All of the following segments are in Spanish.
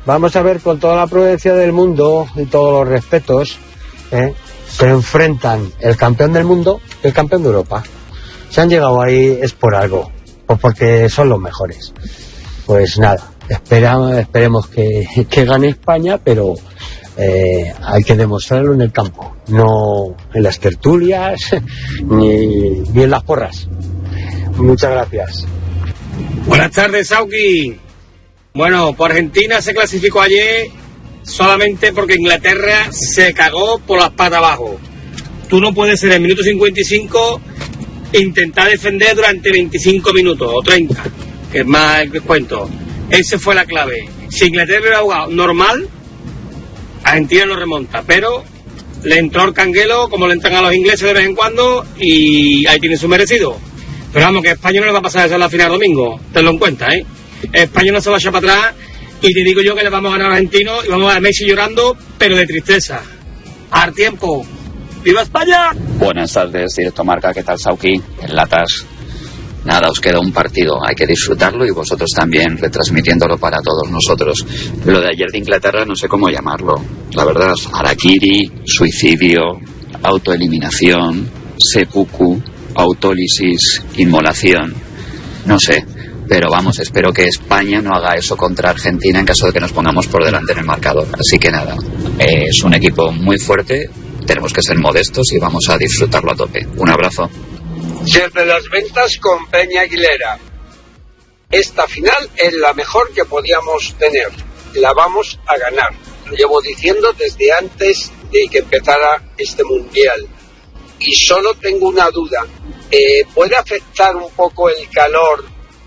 vamos a ver, con toda la prudencia del mundo y todos los respetos, se enfrentan el campeón del mundo y el campeón de Europa. Si han llegado ahí es por algo, pues porque son los mejores. Pues nada, esperemos que gane España, pero hay que demostrarlo en el campo, no en las tertulias ni en las porras. Muchas gracias. Buenas tardes, Sauki. Bueno, por Argentina se clasificó ayer solamente porque Inglaterra se cagó por las patas abajo. Tú no puedes en el minuto 55 intentar defender durante 25 minutos o 30, que es más el descuento. Esa fue la clave. Si Inglaterra hubiera jugado normal, Argentina no remonta, pero le entró el canguelo como le entran a los ingleses de vez en cuando y ahí tiene su merecido. Pero vamos, que España no le va a pasar eso en la final domingo, tenlo en cuenta, España no se va a echar para atrás y te digo yo que le vamos a ganar a los argentinos y vamos a ver a Messi llorando, pero de tristeza. Al tiempo. ¡Viva España! Buenas tardes, Directo Marca, ¿qué tal, Sauki? En latas. Nada, os queda un partido, hay que disfrutarlo y vosotros también retransmitiéndolo para todos nosotros. Lo de ayer de Inglaterra no sé cómo llamarlo, la verdad, harakiri, suicidio, autoeliminación, seppuku, autólisis, inmolación, no sé, pero vamos, espero que España no haga eso contra Argentina en caso de que nos pongamos por delante en el marcador. Así que nada, es un equipo muy fuerte, tenemos que ser modestos y vamos a disfrutarlo a tope. Un abrazo. Desde las ventas con Peña Aguilera. Esta final es la mejor que podíamos tener. La vamos a ganar. Lo llevo diciendo desde antes de que empezara este mundial. Y solo tengo una duda. ¿Puede afectar un poco el calor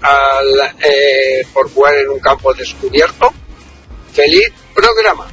por jugar en un campo descubierto? Feliz programa.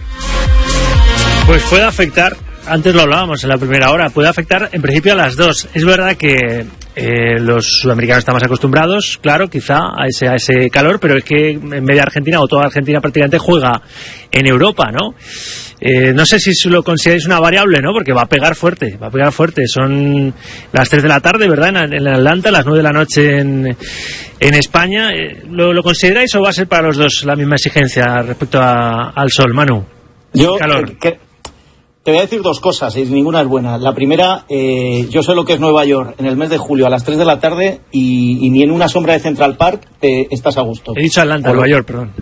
Pues puede afectar. Antes lo hablábamos en la primera hora, puede afectar en principio a las dos. Es verdad que los sudamericanos están más acostumbrados, claro, quizá a ese calor, pero es que en media Argentina o toda Argentina prácticamente juega en Europa, ¿no? No sé si lo consideráis una variable, ¿no? Porque va a pegar fuerte. Son las 3 de la tarde, ¿verdad? En Atlanta, las 9 de la noche en España. ¿Lo consideráis o va a ser para los dos la misma exigencia respecto al sol, Manu? Yo calor. Te voy a decir dos cosas y ninguna es buena. La primera, yo sé lo que es Nueva York en el mes de julio a las 3 de la tarde y ni en una sombra de Central Park estás a gusto. He dicho Atlanta, Nueva York, perdón.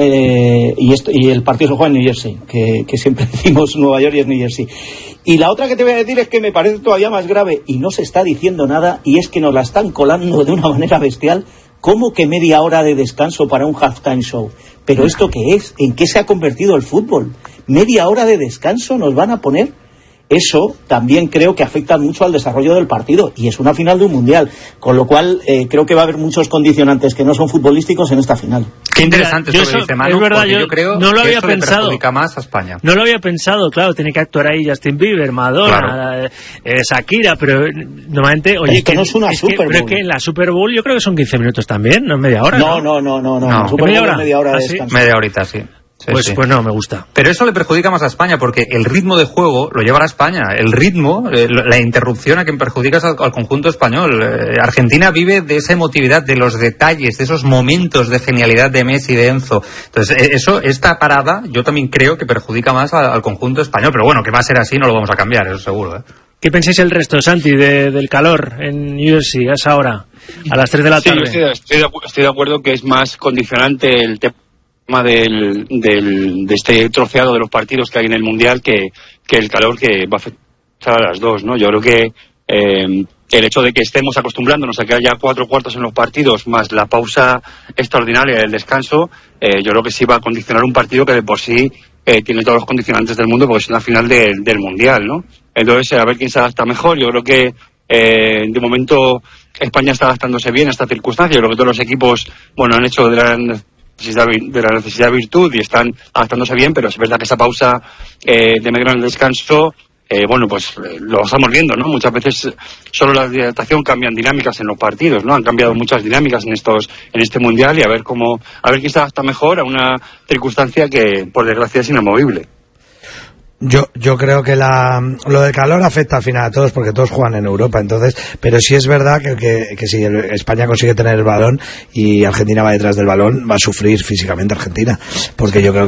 Y el partido se juega en New Jersey, que siempre decimos Nueva York y es New Jersey. Y la otra que te voy a decir es que me parece todavía más grave y no se está diciendo nada y es que nos la están colando de una manera bestial. ¿Cómo que media hora de descanso para un halftime show? ¿Pero esto qué es? ¿En qué se ha convertido el fútbol? ¿Media hora de descanso nos van a poner? Eso también creo que afecta mucho al desarrollo del partido y es una final de un mundial, con lo cual creo que va a haber muchos condicionantes que no son futbolísticos en esta final. Qué interesante eso que dice Manu, es verdad, yo creo no lo que había eso pensado. le perjudica más a España. No lo había pensado, claro, tiene que actuar ahí Justin Bieber, Madonna, claro. Shakira, pero normalmente, oye, esto no es una Super Bowl. Pero es que en la Super Bowl yo creo que son 15 minutos también, no es media hora. No. Super ¿Media Bowl hora? Es media hora de ¿Ah, sí? descanso. Media horita, sí. Sí. Pues no, me gusta. Pero eso le perjudica más a España porque el ritmo de juego lo lleva a España. El ritmo, la interrupción a quien perjudicas al conjunto español. Argentina vive de esa emotividad, de los detalles, de esos momentos de genialidad de Messi, de Enzo. Entonces, esta parada yo también creo que perjudica más al conjunto español. Pero bueno, que va a ser así, no lo vamos a cambiar, eso seguro. ¿Qué pensáis el resto, Santi, del calor en New Jersey a esa hora, a las 3 de la tarde? Sí, estoy de acuerdo que es más condicionante el tema de este troceado de los partidos que hay en el Mundial que el calor que va a afectar a las dos, ¿no? Yo creo que el hecho de que estemos acostumbrándonos a que haya 4 cuartos en los partidos más la pausa extraordinaria del descanso, yo creo que sí va a condicionar un partido que de por sí tiene todos los condicionantes del mundo porque es una final del Mundial, ¿no? Entonces, a ver quién se adapta mejor. Yo creo que de momento España está adaptándose bien a esta circunstancia. Yo creo que todos los equipos, han hecho de la necesidad virtud y están adaptándose bien, pero es verdad que esa pausa de medio en el descanso, lo estamos viendo, ¿no? Muchas veces solo la hidratación cambian dinámicas en los partidos, ¿no? Han cambiado muchas dinámicas en este mundial y a ver quién se adapta mejor a una circunstancia que por desgracia es inamovible. Yo creo que lo del calor afecta al final a todos porque todos juegan en Europa, entonces, pero sí es verdad que si España consigue tener el balón y Argentina va detrás del balón, va a sufrir físicamente Argentina, porque yo creo que